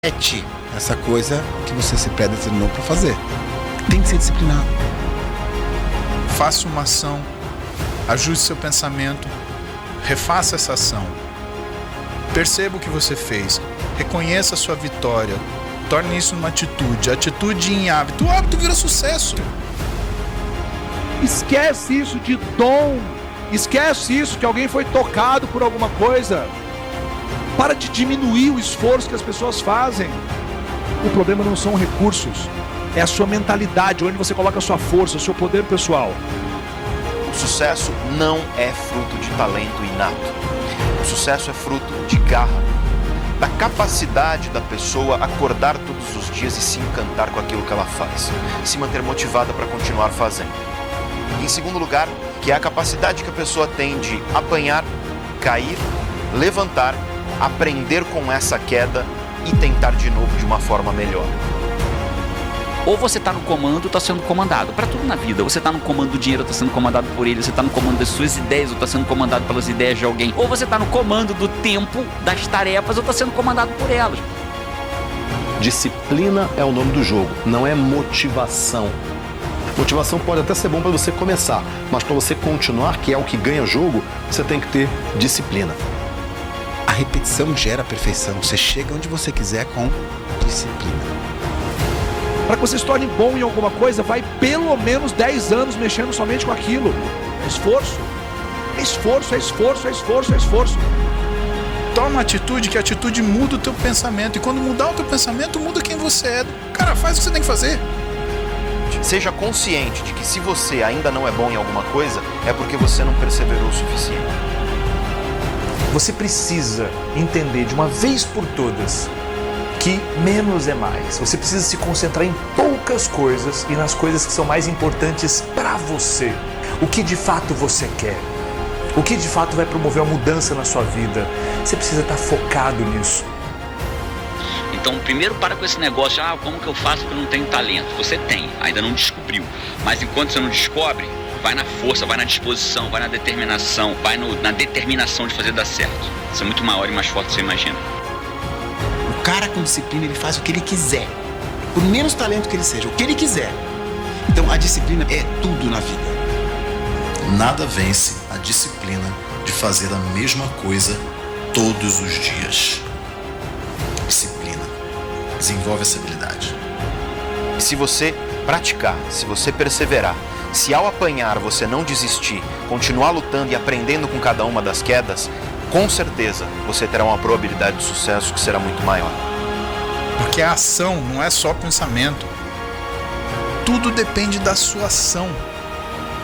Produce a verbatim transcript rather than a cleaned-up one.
repete essa coisa que você se predeterminou para fazer. Tem que ser disciplinado. Faça uma ação, ajuste seu pensamento, refaça essa ação. Perceba o que você fez, reconheça a sua vitória, torne isso uma atitude, atitude em hábito. O hábito vira sucesso. Esquece isso de dom, esquece isso que alguém foi tocado por alguma coisa. Para de diminuir o esforço que as pessoas fazem. O problema não são recursos, é a sua mentalidade, onde você coloca a sua força, o seu poder pessoal. O sucesso não é fruto de talento inato. O sucesso é fruto de garra, da capacidade da pessoa acordar todos os dias e se encantar com aquilo que ela faz, se manter motivada para continuar fazendo. Em segundo lugar, que é a capacidade que a pessoa tem de apanhar, cair, levantar, aprender com essa queda e tentar de novo de uma forma melhor. Ou você está no comando ou está sendo comandado. Para tudo na vida. Você está no comando do dinheiro ou está sendo comandado por ele. Você está no comando das suas ideias ou está sendo comandado pelas ideias de alguém. Ou você está no comando do tempo, das tarefas ou está sendo comandado por elas. Disciplina é o nome do jogo, não é motivação. Motivação pode até ser bom para você começar, mas para você continuar, que é o que ganha jogo, você tem que ter disciplina. A repetição gera a perfeição. Você chega onde você quiser com disciplina. Para que você se torne bom em alguma coisa, vai pelo menos dez anos mexendo somente com aquilo. É esforço. É esforço, é esforço, é esforço, é esforço. Toma uma atitude, que a atitude muda o teu pensamento. E quando mudar o teu pensamento, muda quem você é. Cara, faz o que você tem que fazer. Seja consciente de que se você ainda não é bom em alguma coisa, é porque você não perseverou o suficiente. Você precisa entender de uma vez por todas que menos é mais. Você precisa se concentrar em poucas coisas e nas coisas que são mais importantes para você. O que de fato você quer. O que de fato vai promover uma mudança na sua vida. Você precisa estar focado nisso. Então, primeiro para com esse negócio de, ah, como que eu faço porque eu não tenho talento? Você tem, ainda não descobriu. Mas enquanto você não descobre, vai na força, vai na disposição, vai na determinação, vai no, na determinação de fazer dar certo. Isso é muito maior e mais forte do que você imagina. O cara com disciplina, ele faz o que ele quiser. Por menos talento que ele seja, o que ele quiser. Então, a disciplina é tudo na vida. Nada vence a disciplina de fazer a mesma coisa todos os dias. Disciplina. Desenvolve essa habilidade. E se você praticar, se você perseverar, se ao apanhar você não desistir, continuar lutando e aprendendo com cada uma das quedas, com certeza você terá uma probabilidade de sucesso que será muito maior. Porque a ação não é só pensamento. Tudo depende da sua ação.